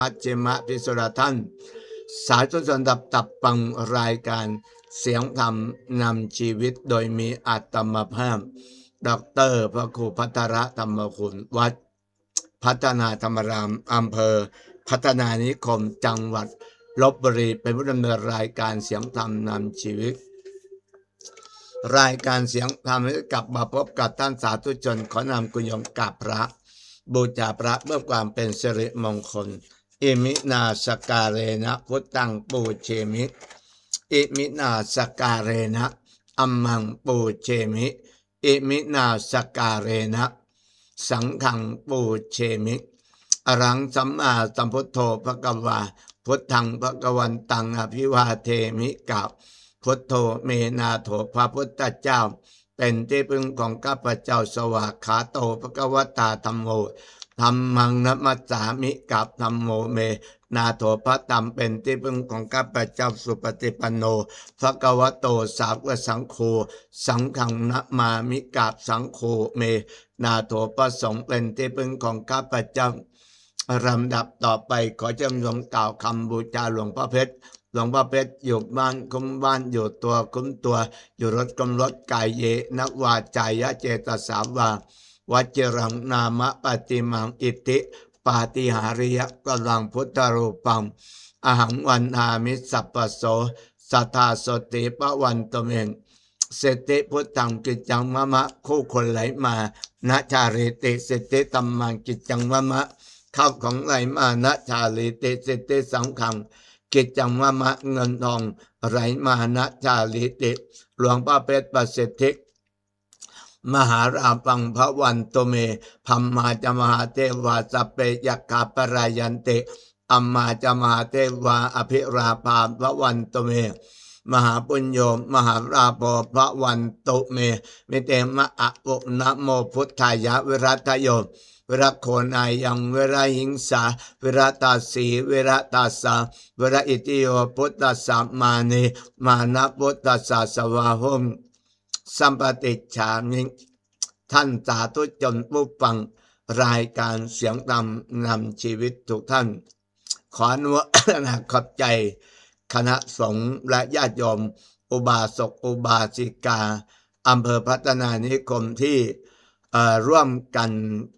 มัชฌิมพิสุรท่านสายทุนสันดับตับปังรายการเสียงธรรมนำชีวิตโดยมีอาตมาภาพดร.พระครูพัทรธรรมคุณวัดพัฒนาธรรมรามอำเภอพัฒนานิคมจังหวัดลพบุรีเป็นผู้ดำเนินรายการเสียงธรรมนำชีวิตรายการเสียงธรรมกลับมาพบกับท่านสาธุชนขอนำกุญยงกราบพระบูชาพระเพื่อความเป็นสิริมงคลอิมินาสการเรนะพุทธังปูเชมิอิมินาสการเรนะอัมมังปูเชมิอิมินาสการเรนะสังฆังปูเชมิอรังสัมมาสัมพุทโธภควาพุทธังภควันตังอภิวาเทมิกับพุทโธเมนาโถพระพุทธเจ้าเป็นที่พึ่งของข้าพเจ้าสวากขาโตภควตาธัมโมธัมมังนัมมัสสามิกับธัมโมเมนาโถพระธรรมเป็นที่พึ่งของข้าพเจ้าสุปฏิปันโนภควโตสาวกสังโฆสังฆังนัมมามิกับสังโฆเมนาโถพระสงฆ์เป็นที่พึ่งของข้าพเจ้าลำดับต่อไปขอจำลองกล่าวคำบูชาหลวงพ่อเพชรหลวงพ่อเพชรอยู่บ้านคุ้มบ้านอยู่ตัวคุ้มตัวอยู่รถกำรถกายเยนวาจายะเจตสาวาวัจรังนามะปฏิมังอิติปาติหาริยกลังพุทธรูปังอหังวันหามิสัพพโสสัทธาสติปวันตเมงเสติพุทธังกิจจังมะมะคู่คนไหลมานะชาริติเสติตัมมังกิจจังมะมะข้าวของไหลมานะชาลิติเสติสังขังกิจจังมะมะเงินทองไหลมานะชาลิติหลวงพ่อเพชรประสิทธิมหาราปังพระวันโตเมพัมมาจมหาเทวาสเปยกาปรายันเตอัมมาจมหาเทวาอภิราภาพระวันโตเมมหาปุญโยมหาราภพระวันโตเมมิเตมะอะปุนะโมพุทธายะวิรัตโยวิรัตโคนายังวิรัหิงสาวิรัตาสีวิรัตาสาวิรัอิติโยพุทธสัมมานีมานะพุทธสาสวาหมสัมปติฉามิท่านสาธุชนผู้ฟังรายการเสียงธรรมนำชีวิตทุกท่านขออนุโมทนาขอบใจคณะสงฆ์และญาติโยมอุบาสกอุบาสิกาอำเภอพัฒนานิคมที่ร่วมกัน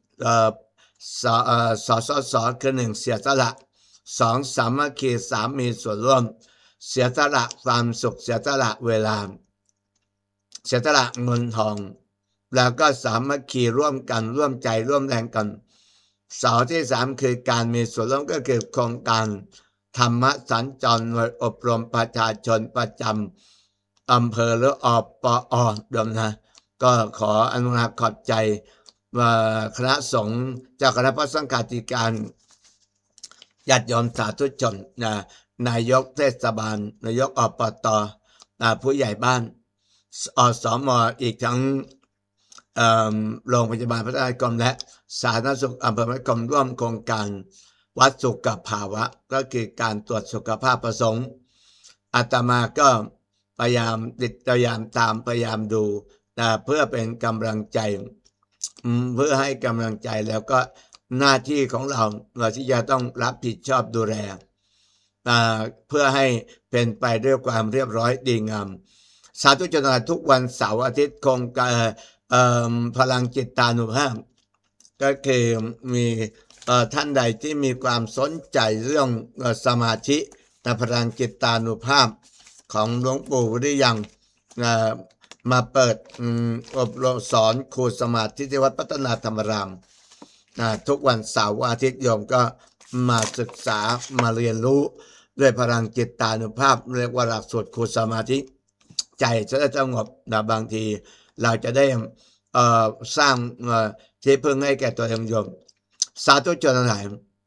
สคือ1เสียสละ2สามัคคี3มีส่วนร่วมเสียสละความสุขเสียสละเวลาเสียสละเงินทองแล้วก็สามัคคีร่วมกันร่วมใจร่วมแรงกันเสาที่3คือการมีส่วนร่วมก็คือโครงการธรรมสัญจรหน่วยอบรมประชาชนประจำอำเภอหรืออปอดมนะก็ขออนุโมทนาขอบใจคณะสงฆ์เจ้าคณะพระสังฆาธิการญาติโยมสาธุชนนายกเทศบาลนายกอบตผู้ใหญ่บ้านอสมอีกทั้งโรงพยาบาลพัฒนากรมและสาธารณสุขอำเภอพัฒนากรมร่วมโครงการวัดสุขภาวะก็คือการตรวจสุขภาพประสงค์อาตมาก็พยายามติดพยายามตามพยายามดูเพื่อเป็นกำลังใจเพื่อให้กำลังใจแล้วก็หน้าที่ของเราที่จะต้องรับผิดชอบดูแลเพื่อให้เป็นไปด้วยความเรียบร้อยดีงามสาธุชนทุกวันเสาร์อาทิตย์โครงการพลังจิตตานุภาพก็คือมีท่านใดที่มีความสนใจเรื่องสมาธิพลังจิตตานุภาพของหลวงปู่หรือยังมาเปิดอบรมสอนครูสมาธิที่วัดพัฒนาธรรมรามทุกวันเสาร์อาทิตย์โยมก็มาศึกษามาเรียนรู้ด้วยพลังจิตตานุภาพเรียกว่าหลักสูตรครูสมาธิใจจะได้สงบบางทีเราจะได้สร้างที่พึ่งให้แก่ตัวเองโยมสาธุชนทั้งหลาย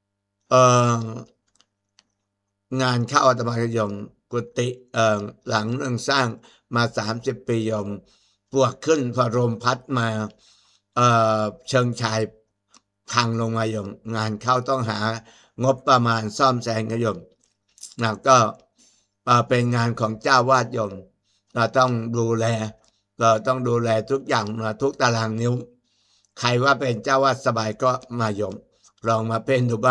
งานเข้าอาตมาโยมกุฏิหลังเรื่องสร้างมา30 ปีโยมปวกขึ้นพระลมพัดมาเชิงชายพังลงมาโยมงานเข้าต้องหางบประมาณซ่อมแซมโยมก็เป็นงานของเจ้าวาดโยมเราต้องดูแลทุกอย่างทุกตารางนิ้วใครว่าเป็นเจ้าวาดสบายก็มาโยมลองมาเป็นดูบ้าง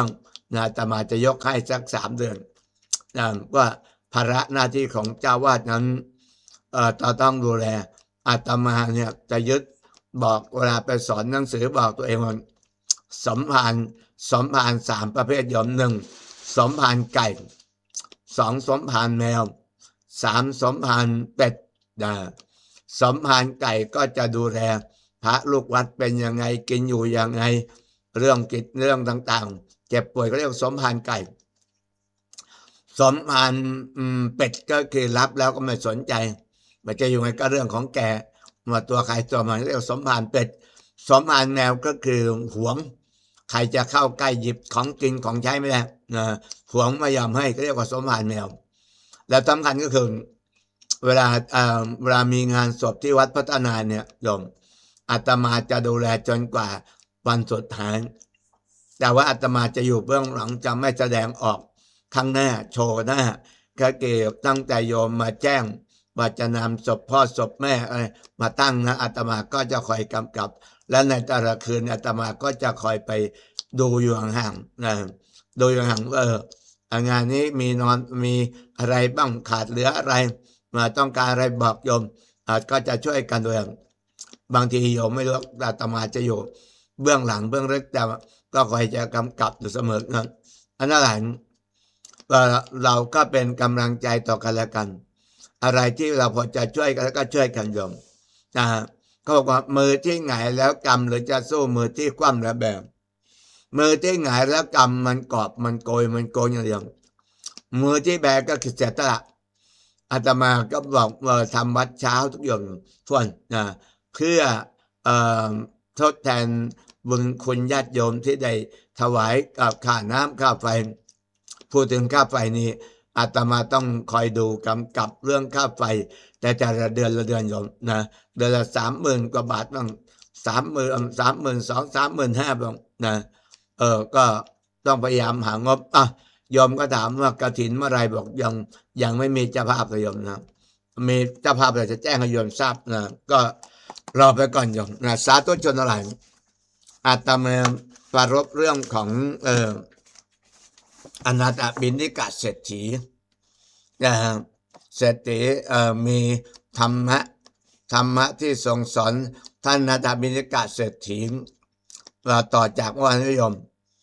อาตมาจะยกให้สัก3 เดือนว่าภาระหน้าที่ของเจ้าวาดนั้นจะต้องดูแลอาตมาเนี่ยจะยึดบอกเวลาไปสอนหนังสือบอกตัวเองว่าสมภาร3 ประเภทโยม1 สมภารไก่ 2 สมภารแมว 3 สมภารเป็ดสมภารไก่ก็จะดูแลพระลูกวัดเป็นยังไงกินอยู่ยังไงเรื่องกิจเรื่องต่างๆเจ็บป่วยก็เรียกสมภารไก่ สมภารเป็ดก็คือรับแล้วก็ไม่สนใจมันจะอยู่ในก็เรื่องของแกมาตัวใครตัวมันเรียกสมภารเป็ด สมภารแมวก็คือหวงใครจะเข้าใกล้หยิบของกินของใช้ไม่ได้หวงไม่ยอมให้ก็เรียกว่าสมภารแมวแล้วสำคัญก็คือเวลามีงานศพที่วัดพัฒนาเนี่ยโยมอาตมาจะดูแลจนกว่าวันสุดท้ายแต่ว่าอาตมาจะอยู่เบื้องหลังจะไม่แสดงออกข้างหน้าโชว์หน้าก็เกี่ยวตั้งแต่โยมมาแจ้งว่าจะนำศพพ่อศพแม่อะไรมาตั้งนะอาตมาก็จะคอยกำกับและในแต่ละคืนอาตมาก็จะคอยไปดูอยู่ห่างๆดูอยู่ห่างงานนี้มีอะไรบ้างขาดเหลืออะไรมาต้องการอะไรบอกโยมก็จะช่วยกันด้วยบางทีโยมไม่รู้อาตมาจะอยู่เบื้องหลังเบื้องลึกแต่ก็คอยจะกำกับอยู่เสมอนั้นอันนั้นแหละเราก็เป็นกำลังใจต่อกันและกันอะไรที่เราพอจะช่วยกันก็ช่วยกันโยมเขาบอกว่ามือที่หงายแล้วกำหรือจะสู้มือที่คว่ำแล้วแบบมือที่หงายแล้วกำมันกอบมันโกยอย่างเดียวมือที่แบกก็คือเสียตละอาตมาก็บอกทำวัดเช้าทุกอย่างทวนเพื่อทดแทนบุญคุณญาติโยมที่ได้ถวายกับค่าน้ำค่าไฟพูดถึงค่าไฟนี้อาตมาต้องคอยดูกำกับเรื่องค่าไฟแต่ละเดือนโยมเดือนละ30,000 กว่าบาทบ้าง32,000 35,000บ้างก็ต้องพยายามหางบโยมก็ถามว่ากฐินเมื่อไรบอกยังไม่มีเจ้าภาพเลยโยมนะมีเจ้าภาพเราจะแจ้งให้โยมทราบก็รอไปก่อนโยมสาธุชนอะไรอาตมาปรารภเรื่องของอนาถบิณฑิกเศรษฐีเศรษฐีมีธรรมะที่ทรงสอนท่านอนาถบิณฑิกเศรษฐีต่อจากวันนิยม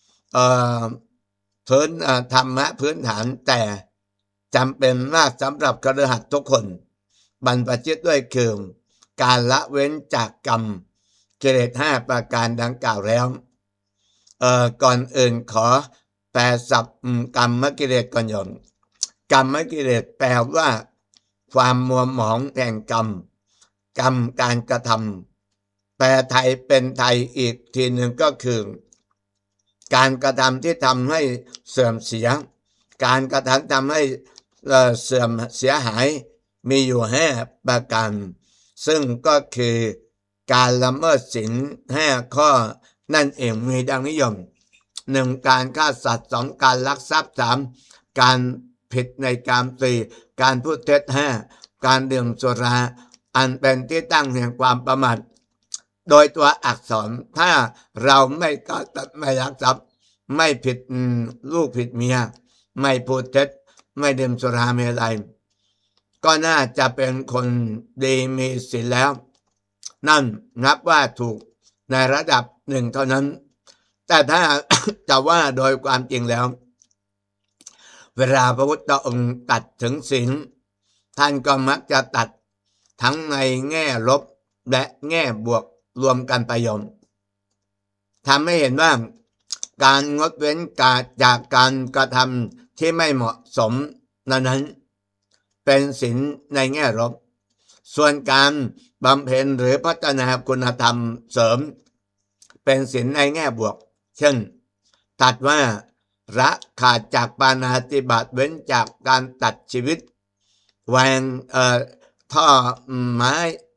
ธรรมะพื้นฐานแต่จำเป็นมากสำหรับคฤหัสถ์ทุกคนบรรพชิตด้วยคือการละเว้นจากกรรมกิเลส5 ประการดังกล่าวแล้วก่อนอื่นขอแปลศัพท์กรรมกิเลสก่อนโยมกรรมกิเลสแปลว่าความมัวหมองแห่งกรรมการกระทำแปลไทยเป็นไทยอีกทีหนึ่งก็คือการกระทำที่ทำให้เสื่อมเสียการกระทำให้เสื่อมเสียหายมีอยู่5 ประการซึ่งก็คือการละเมิดศีล5 ข้อนั่นเองมีดังนิยม 1. การฆ่าสัตว์ 2. การลักทรัพย์ 3. การผิดในกาม 4. การพูดเท็จ 5. การดื่มสุราอันเป็นที่ตั้งแห่งความประมาทโดยตัวอักษรถ้าเราไม่ฆ่าสัตว์ไม่ลักทรัพย์ไม่ผิดลูกผิดเมียไม่พูดเท็จไม่ดื่มสุราเมลัยก็น่าจะเป็นคนดีมีศีลแล้วนั่นนับว่าถูกในระดับหนึ่งเท่านั้นแต่ถ้า จะว่าโดยความจริงแล้วเวลาพระพุทธองค์ตัดถึงศีลท่านก็มักจะตัดทั้งในแง่ลบและแง่บวกรวมกันไปโยมทำให้เห็นว่าการงดเว้นจากการกระทำที่ไม่เหมาะสมนั้นเป็นศีลในแง่ลบส่วนการบำเพ็ญหรือพัฒนาคุณธรรมเสริมเป็นศีลในแง่บวกเช่นตัดว่าละขาดจากปาณาติบาตเว้นจากการตัดชีวิตวางท่อไม้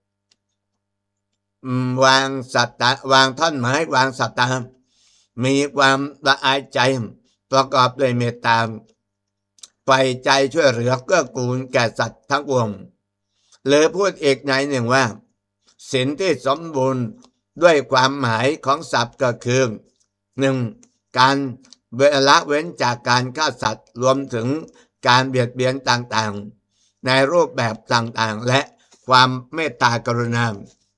วางสัตว์วางท่อนไม้วางสัตว์มีความละอายใจประกอบด้วยเมตตาไฟใจช่วยเหลือเกื้อกูลแก่สัตว์ทั้งปวงหรือพูดอีกในหนึ่งว่าศีลที่สมบูรณ์ด้วยความหมายของศัพท์ก็คือ 1. การละเว้นจากการฆ่าสัตว์รวมถึงการเบียดเบียนต่างๆในรูปแบบต่างๆและความเมตตากรุณา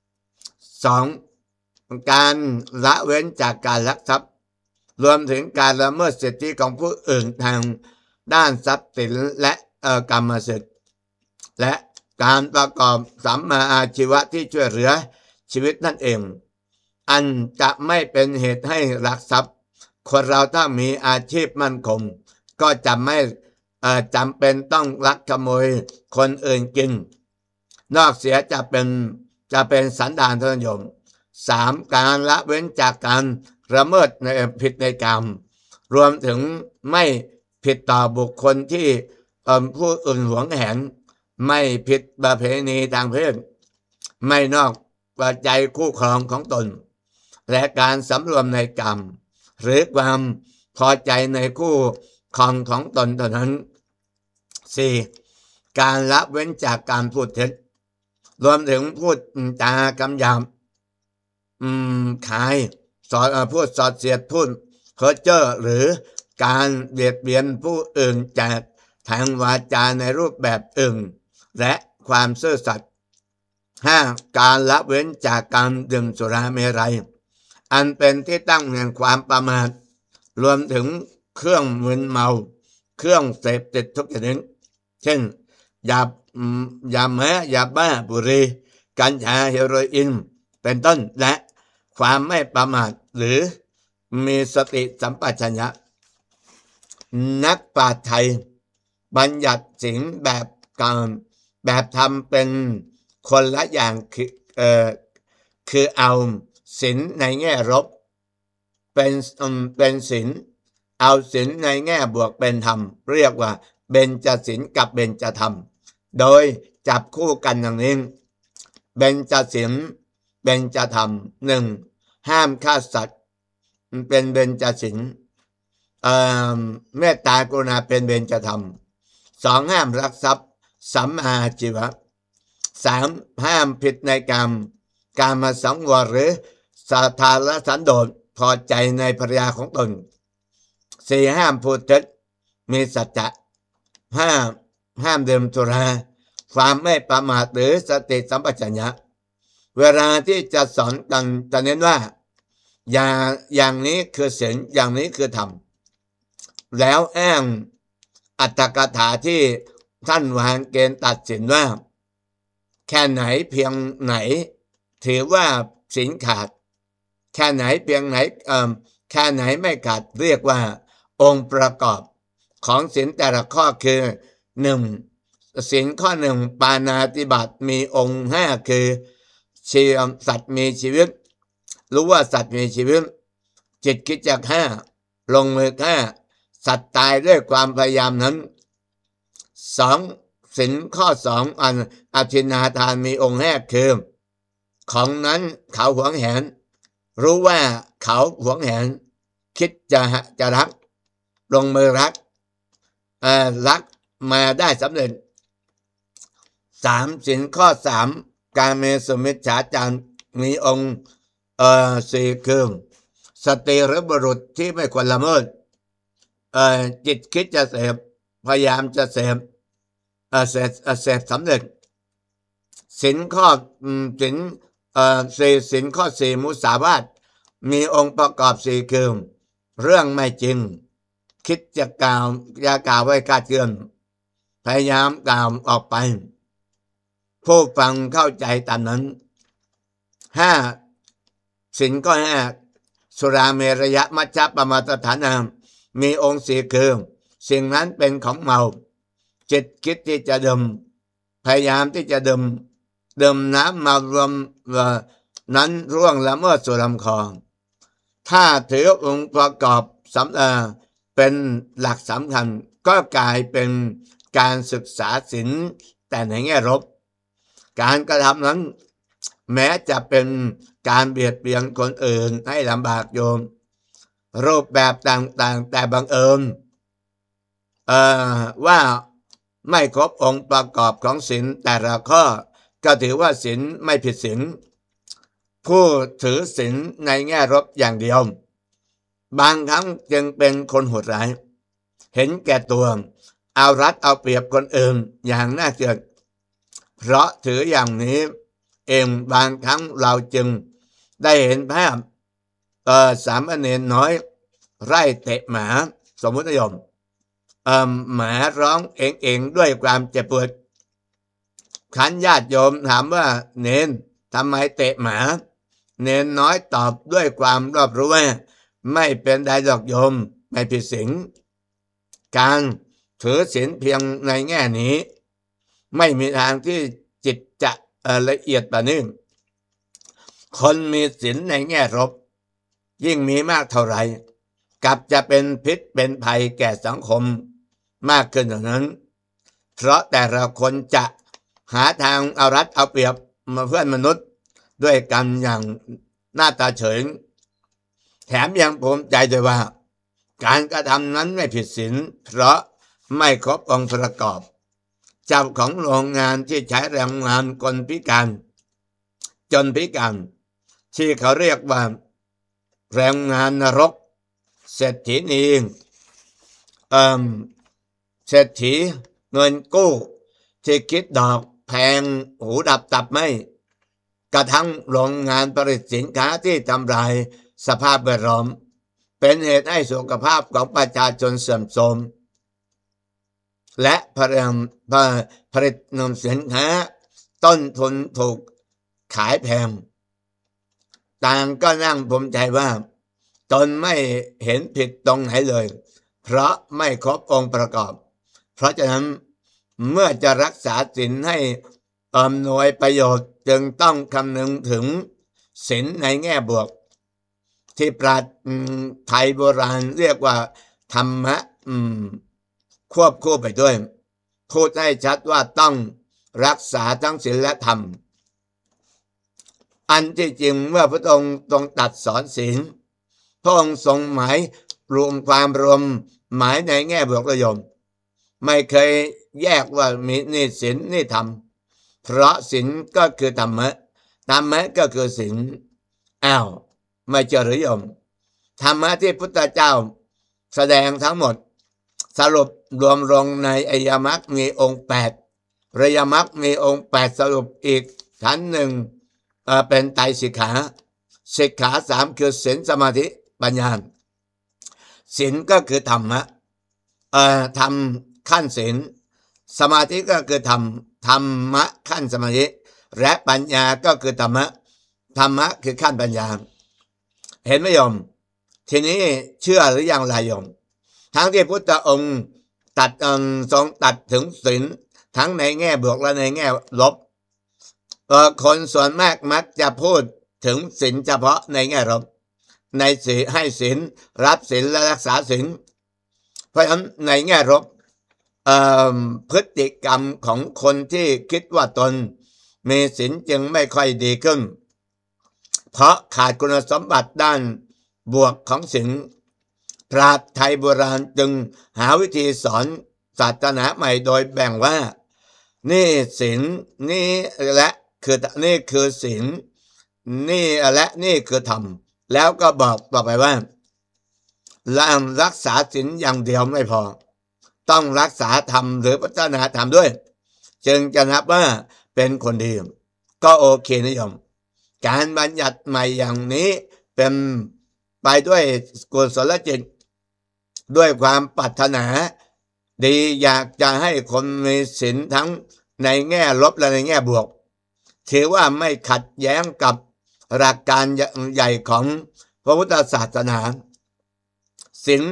2. การละเว้นจากการลักทรัพย์รวมถึงการละเมิดสิทธิของผู้อื่นทางด้านทรัพย์สินและกรรมสิทธิ์และการประกอบสัมมาอาชีวะที่ช่วยเหลือชีวิตนั่นเองอันจะไม่เป็นเหตุให้ลักทรัพย์คนเราถ้ามีอาชีพมั่นคงก็จะไม่จำเป็นต้องลักขโมยคนอื่นกินนอกเสียจะเป็นสันดานทนิยม 3. การละเว้นจากการละเมิดในผิดในกรรมรวมถึงไม่ผิดต่อบุคคลที่ผู้อื่นหวงแหนไม่ผิดประเพณีทางเพศไม่นอกใจคู่ครองของตนและการสำรวมในกรรมหรือความพอใจในคู่ครองของตนเท่านั้น 4. การละเว้นจากการพูดเท็จรวมถึงพูดจาคำหยาบขายพูดสอดเสียดพูดเพ้อเจ้อหรือการเบียดเบียนผู้อื่นจากทางวาจาในรูปแบบอื่นและความซื่อสัตย์ 5. การละเว้นจากการดื่มสุราเมรัยอันเป็นที่ตั้งแห่งความประมาทรวมถึงเครื่องมึนเมาเครื่องเสพติดทุกชนิดเช่นยาแม้ยาบ้าบุหรี่กัญชาเฮโรอีนเป็นต้นและความไม่ประมาทหรือมีสติสัมปชัญญะนักปราชญ์ไทยบัญญัติศีลแบบทำเป็นคนละอย่างคือเอาศีลในแง่ลบเป็นศีลเอาศีลในแง่บวกเป็นธรรมเรียกว่าเบญจศีลกับเบญจธรรมโดยจับคู่กันอย่างนี้เบญจศีลเบญจธรรม 1. ห้ามฆ่าสัตว์เป็นเบญจศีลเมตตากรุณาเป็นเบญจธรรม 2. ห้ามลักทรัพย์สัมมาอาชีวะ 3. ห้ามผิดในกามมาสังวรหรือสาธารสันโดษพอใจในภรรยาของตน 4. ห้ามพูดเท็จมีสัจจะ 5. ห้ามดื่มสุราความไม่ประมาทหรือสติสัมปชัญญะเวลาที่จะสอนกันจะเน้นว่าอย่างนี้คือศีลอย่างนี้คือธรรมแล้วอ้างอัตถกถาที่ท่านวางเกณฑ์ตัดสินว่าแค่ไหนเพียงไหนถือว่าศีลขาดแค่ไหนเพียงไหนแค่ไหนไม่ขาดเรียกว่าองค์ประกอบของศีลแต่ละข้อคือ 1. ศีลข้อ 1 ปาณาติบาตมีองค์ 5คือสัตว์มีชีวิตรู้ว่าสัตว์มีชีวิตจิตคิดจาก5ลงมือ5สัตว์ตายด้วยความพยายามนั้น 2. ศีลข้อ 2อธินาทานมีองค์5คือของนั้นเขาหวงแหนรู้ว่าเขาหวงแหนคิดจะรักลงมือรักมาได้สำเร็จ 3. ศีลข้อ 3การเมสุมิจฉาจารมีองค์4คือสตรีหรือบุรุษที่ไม่ควรละเมิดจิตคิดจะเสพพยายามจะเสพสำเร็จศีลข้อศีลข้อ 4มุสาวาทมีองค์ประกอบ4คือเรื่องไม่จริงคิดจะกล่าวไว้คาดเคลื่อนพยายามกล่าวออกไปผู้ฟังเข้าใจตามนั้น 5. ศีลข้อ 5สุราเมรยมัชฌัปปมาสถานามีองค์4คือสิ่งนั้นเป็นของเมาจิตคิดที่จะดื่มพยายามที่จะดื่มน้ำเมารวมนั้นร่วงละเมิดสู่ลำคอถ้าถือองค์ประกอบเป็นหลักสำคัญก็กลายเป็นการศึกษาศีลแต่ในแง่ลบการกระทำนั้นแม้จะเป็นการเบียดเบียนคนอื่นให้ลำบากโยมรูปแบบต่างๆแต่บังเอิญว่าไม่ครบองค์ประกอบของศีลแต่ละข้อก็ถือว่าศีลไม่ผิดศีลผู้ถือศีลในแง่ลบอย่างเดียวบางครั้งจึงเป็นคนโหดร้ายเห็นแก่ตัวเอารัดเอาเปรียบคนอื่นอย่างน่าเกลียดเพราะถืออย่างนี้เองบางครั้งเราจึงได้เห็นภาพสามเณรน้อยไล่เตะหมาสมมุติโยมหมาร้องเองด้วยความเจ็บปวดขันญาติโยมถามว่าเนนทำไมเตะหมาเนนน้อยตอบด้วยความรอบรู้ว่าไม่เป็นไรหรอกโยมไม่ผิดศีลการถือศีลเพียงในแง่นี้ไม่มีทางที่จิตจะละเอียดประณีตคนมีศีลในแง่ลบยิ่งมีมากเท่าไหร่กลับจะเป็นพิษเป็นภัยแก่สังคมมากขึ้นเท่านั้นเพราะแต่ละคนจะหาทางเอารัดเอาเปรียบมาเพื่อนมนุษย์ด้วยกันอย่างหน้าตาเฉยแถมยังภูมิใจด้วยว่าการกระทำนั้นไม่ผิดศีลเพราะไม่ครบองค์ประกอบเจ้าของโรงงานที่ใช้แรงงานคนพิการจนพิการที่เขาเรียกว่าแรงงานนรกเศรษฐีนีเศรษฐีเงินกู้ที่คิดดอกแพงหูดับตับไม่กระทั่งโรงงานผลิตสินค้าที่ทำลายสภาพแวดล้อมเป็นเหตุให้สุขภาพของประชาชนเสื่อมโทรมและผลิตสินค้าต้นทุนถูกขายแพงต่างก็นั่งภูมิใจว่าตนไม่เห็นผิดตรงไหนเลยเพราะไม่ครบองค์ประกอบเพราะฉะนั้นเมื่อจะรักษาศีลให้อำนวยประโยชน์จึงต้องคำนึงถึงศีลในแง่บวกที่ปราชญ์ไทยโบราณเรียกว่าธรรมะควบคู่ไปด้วยพูดให้ชัดว่าต้องรักษาทั้งศีลและธรรมอันที่จริงเมื่อพระองค์ทรงตรัสสอนศีลพระองค์ทรงหมายรวมหมายในแง่บวกระยมไม่เคยแยกว่ามีนี่ศีลนี่ธรรมเพราะศีลก็คือธรรมะธรรมะก็คือศีลไม่เจอหรือโยมธรรมะที่พุทธเจ้าแสดงทั้งหมดสรุปรวมลงในอริยมรรคมีองค์8อริยมรรคมีองค์8สรุปอีกชั้นหนึ่งเป็นไตรสิกขา3คือศีลสมาธิปัญญาศีลก็คือธรรมะธรรมขั้นศีลสมาธิก็คือธรรมะขั้นสมาธิและปัญญาก็คือธรรมะคือขั้นปัญญาเห็นไหมโยมทีนี้เชื่อหรือยังล่ะโยมทั้งที่พุทธองค์ทรงตัดถึงศีลทั้งในแง่บวกและในแง่ลบคนส่วนมากมักจะพูดถึงศีลเฉพาะในแง่ลบในศีลให้ศีลรับศีลและรักษาศีลเพราะฉะนั้นในแง่ลบพฤติกรรมของคนที่คิดว่าตนมีศีลจึงไม่ค่อยดีขึ้นเพราะขาดคุณสมบัติด้านบวกของศีลปราชญ์ไทยโบราณจึงหาวิธีสอนศาสนาใหม่โดยแบ่งว่านี่ศีลนี่และนี่คือศีลนี่และนี่คือธรรมแล้วก็บอกต่อไปว่ารักษาศีลอย่างเดียวไม่พอต้องรักษาธรรมหรือพัฒนาธรรมด้วยจึงจะนับว่าเป็นคนดีก็โอเคนิยมการบัญญัติใหม่อย่างนี้เป็นไปด้วยกุศลจิตด้วยความปรารถนาดีอยากจะให้คนมีศีลทั้งในแง่ลบและในแง่บวกถือว่าไม่ขัดแย้งกับหลักการใหญ่ของพระพุทธศาสนาศีล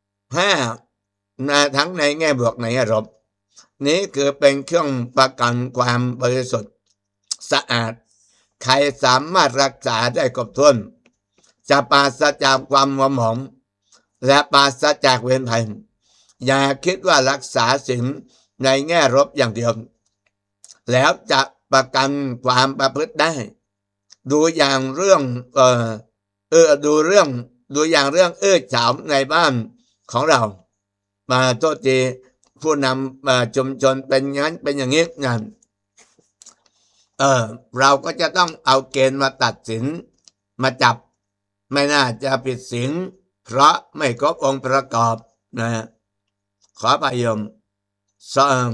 5ทั้งในแง่บวกในแง่ลบนี้คือเป็นเครื่องประกันความบริสุทธิ์สะอาดใครสามารถรักษาได้ครบถ้วนจะปราศจากความมัวหมองและปราศจากเวรภัยอย่าคิดว่ารักษาศีลในแง่ลบอย่างเดียวแล้วจะประกันความประพฤติได้ดูอย่างเรื่องดูอย่างเรื่องฉาวในบ้านของเรามาโทษทีผู้นำชุมชนเป็นงั้นเป็นอย่างนี้นั่นเราก็จะต้องเอาเกณฑ์มาตัดสินมาจับไม่น่าจะผิดศีลเพเพราะไม่ครบองค์ประกอบนะขอพยมสอง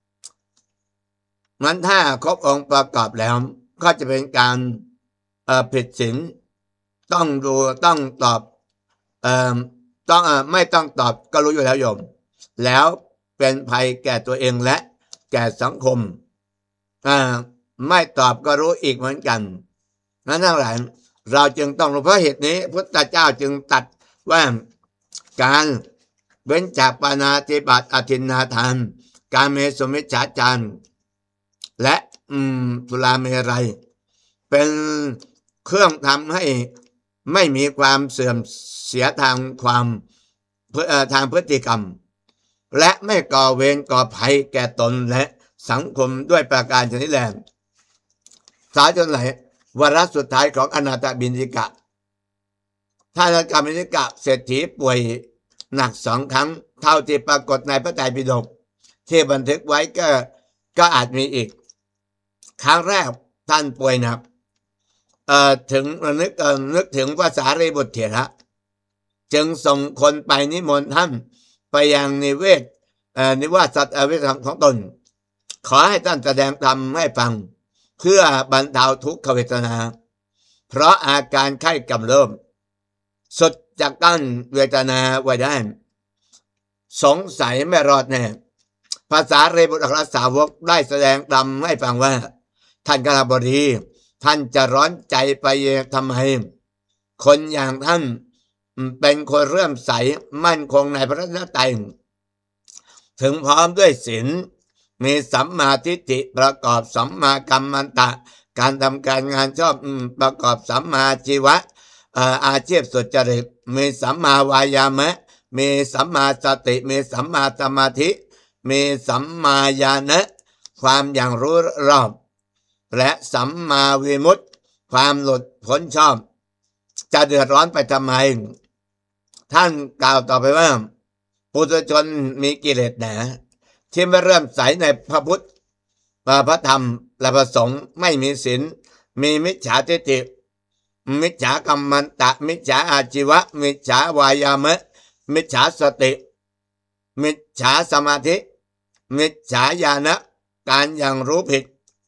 นั้นถ้าครบองค์ประกอบแล้วก็จะเป็นการผิดศีลต้องดูต้องตอบต้องไม่ต้องตอบก็รู้อยู่แล้วโยมแล้วเป็นภัยแก่ตัวเองและแก่สังคมไม่ตอบก็รู้อีกเหมือนกันนั้นทั้งหลายเราจึงต้องรู้เพราะเหตุนี้พุทธเจ้าจึงตัดว่าการเว้นจากปาณาติบาตอทินนาทานการเมสุมิจฉาจารและสุราเมรัยเป็นเครื่องทำให้ไม่มีความเสื่อมเสียทางพฤติกรรมและไม่ก่อเวรก่อภัยแก่ตนและสังคมด้วยประการชนิดแลสาจนไหนวาระสุดท้ายของอนาถบิณฑิกะท่านอนาถบิณฑิกะเศรษฐีป่วยหนัก2 ครั้งเท่าที่ปรากฏในพระไตรปิฎกที่บันทึกไว้ก็อาจมีอีกครั้งแรกท่านป่วยหนักถึงนึกถึงภาษารีบุตรเถระจึงส่งคนไปนิมนต์ท่านไปยังนิวาสสัตว์อวิธรรมของตนขอให้ท่านแสดงธรรมให้ฟังเพื่อบรรเทาทุกขเวทนาเพราะอาการไข้กำเริบสุดจากต้านเวทนาไว้ได้สงสัยไม่รอดแน่ภาษารีบุตรอัครสาวกได้แสดงธรรมให้ฟังว่าท่านกฤหบดีท่านจะร้อนใจไปทำไมคนอย่างท่านเป็นคนเรื่อมใสมั่นคงในพระรัตนตรัยถึงพร้อมด้วยศีลมีสัมมาทิฏฐิประกอบสัมมากัมมันตะการทำการงานชอบประกอบสัมมาชีวะอาชีพสุจริตมีสัมมาวายามะมีสัมมาสติมีสัมมาสมาธิมีสัมมาญาณะความอย่างรู้รอบและสัมมาวิมุตติความหลุดพ้นชอบจะเดือดร้อนไปทำไมท่านกล่าวต่อไปว่าปุถุชนมีกิเลสหนาที่ไม่เริ่มใสในพระพุทธพระธรรมและพระสงฆ์ไม่มีศีลมีมิจฉาทิฏฐิมิจฉากัมมันตะมิจฉาอาชีวะมิจฉาวายามะมิจฉาสติมิจฉาสมาธิมิจฉาญาณะการยังรู้ผิด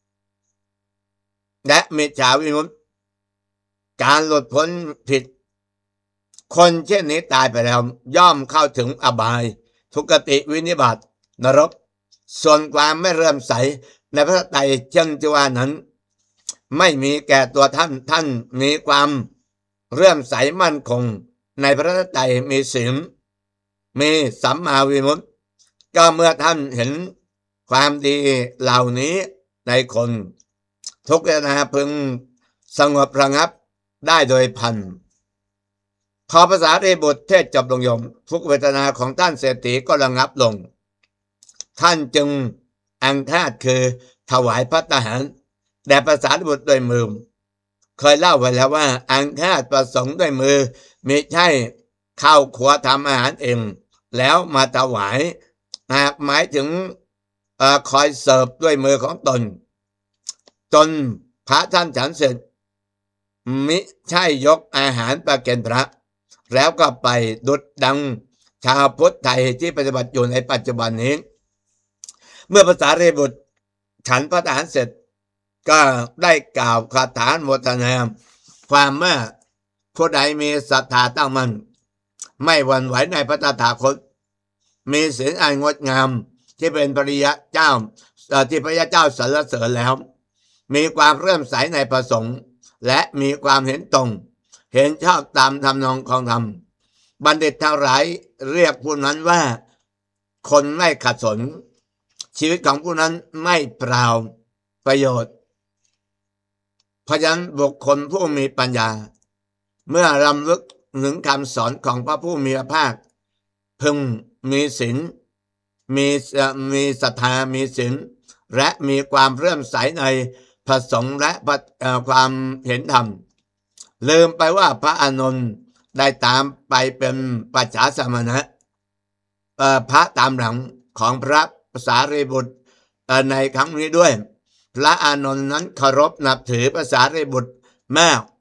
และมิจฉาวิมุตติการหลุดพ้นผิดคนเช่นนี้ตายไปแล้วย่อมเข้าถึงอบายทุกติวินิบาตนรกส่วนความไม่เริ่มใสในพระไตรเช่นที่ว่านั้นไม่มีแก่ตัวท่านมีความเริ่มใสมั่นคงในพระไตรมีศีลมีสัมมาวิมุตติก็เมื่อท่านเห็นความดีเหล่านี้ในคนทุกเวทนาพึงสงบระงับได้โดยพันพอภาษารีบุตรเทศจบลงโยมทุกเวทนาของท่านเศรษฐีก็ระงับลงท่านจึงอังคาดคือถวายภัตตาหารแด่ภาษารีบุตรด้วยมือเคยเล่าไว้แล้วว่าอังคาดประสงค์ด้วยมือมิใช่เข้าครัวทำอาหารเองแล้วมาถวายหมายถึงคอยเสิร์ฟด้วยมือของตนจนพระท่านฉันเสร็จมิใช่ยกอาหารประเคนพระแล้วก็ไปดุจดังชาวพุทธไทยที่ปฏิบัติอยู่ในปัจจุบันนี้เมื่อภาษารีบุตรฉันพระทหารเสร็จก็ได้กล่าวคาถาโมทนาความว่าผู้ใดมีศรัทธาตั้งมั่นไม่หวั่นไหวในพระตถาคตมีศีลอันงดงามที่เป็นพระยาเจ้าที่พระยาเจ้าสรรเสริญแล้วมีความเริ่มใสในประสงค์และมีความเห็นตรงเห็นชอบตามทำนองของธรรมบัณฑิตทั้งหลายเรียกผู้นั้นว่าคนไม่ขัดสนชีวิตของผู้นั้นไม่เปล่าประโยชน์เพราะฉะนั้นบุคคลผู้มีปัญญาเมื่อรำลึกถึงคำสอนของพระผู้มีพระภาคพึงมีศีลมีศรัทธามีศีลและมีความเริ่มใสในพระสงฆ์และความเห็นธรรมลืมไปว่าพระอานนท์ได้ตามไปเป็นปัจฉาสมณะพระตามหลังของพระสารีบุตรในครั้งนี้ด้วยพระอานนท์นั้นเคารพนับถือพระสารีบุตรมากพ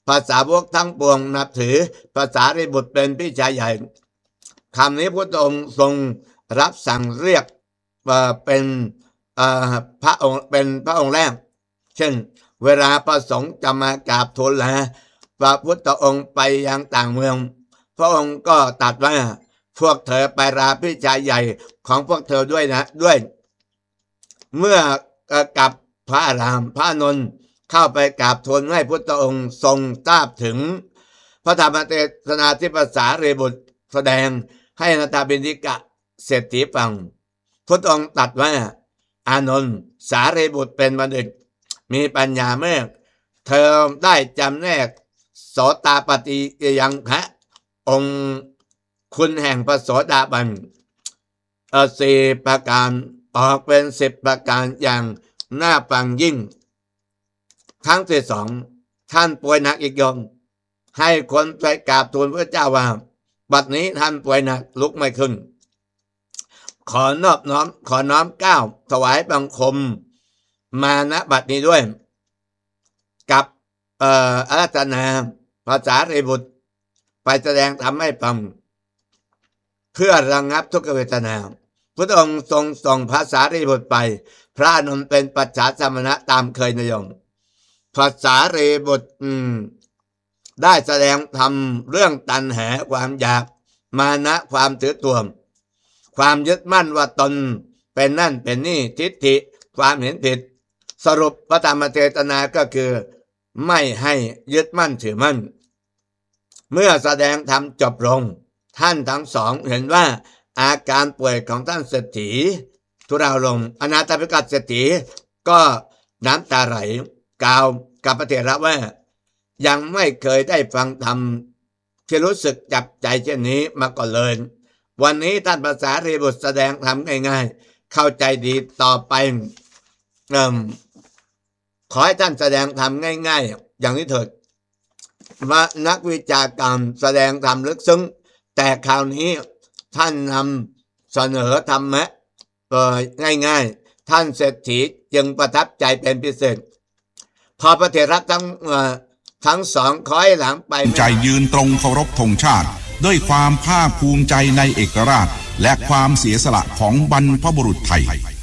ภาษาวกทั้งปวงนับถือพระสารีบุตรเป็นพี่ชายใหญ่คำนี้พระองค์ทรงรับสั่งเรียกเป็นพระองค์เป็นพระองค์แรกเช่นเวลาพระสงฆ์จะมากราบทูลลาพระพุทธองค์ไปยังต่างเมืองพระองค์ก็ตรัสว่าพวกเธอไปลาพี่ชายใหญ่ของพวกเธอด้วยนะด้วยเมื่อกับพระอารามพระนนท์เข้าไปกราบทูลให้พุทธองค์ทรงทราบถึงพระธรรมเทศนาที่ภาษารีบุตรแสดงให้อนาถบิณฑิกะเศรษฐีฟังพุทธองค์ตรัสว่าอานนท์สารีบุตรเป็นบัณฑิตมีปัญญามากเธอได้จำแนกโสตาปฏิยังคะองค์คุณแห่งพระโสดาบัน4 ประการออกเป็น10 ประการอย่างน่าฟังยิ่งครั้งที่ 2ท่านป่วยหนักอีกยมให้คนไปกราบทูลพระเจ้าว่าบัดนี้ท่านป่วยหนักลุกไม่ขึ้นขอนอบน้อมเกล้าถวายบังคมมาณบัดนี้ด้วยกับอาราธนาภาษารีบุตรไปแสดงธรรมให้ฟังเพื่อระงับทุกขเวทนาพระองค์ทรงส่งภาษารีบุตรไปพระอานนท์เป็นปัจฉาสมณะตามเคยนิยมภาษารีบุตรได้แสดงธรรมเรื่องตัณหาความอยากมานะความถือตัวความยึดมั่นว่าตนเป็นนั่นเป็นนี่ทิฏฐิความเห็นผิดสรุปพระธรรมเทศนาก็คือไม่ให้ยึดมั่นถือมั่นเมื่อแสดงธรรมจบลงท่านทั้งสองเห็นว่าอาการป่วยของท่านเศรษฐีทุเลาลงอนาถบิณฑิกะเศรษฐีก็น้ำตาไหลกล่าวกับพระเถระว่ายังไม่เคยได้ฟังธรรมที่รู้สึกจับใจเช่นนี้มาก่อนเลยวันนี้ท่านภาษารีบุตรแสดงธรรมง่ายๆเข้าใจดีต่อไปขอให้ท่านแสดงธรรมง่ายๆอย่างนี้เถิดว่านักวิจารการแสดงธรรมลึกซึ้งแต่คราวนี้ท่านนำเสนอธรรมะง่ายๆท่านเศรษฐีจึงประทับใจเป็นพิเศษพอพระเถระทั้งสองคอยหลังไปใจยืนตรงเคารพธงชาติด้วยความภาคภูมิใจในเอกราชและความเสียสละของบรรพบุรุษไทย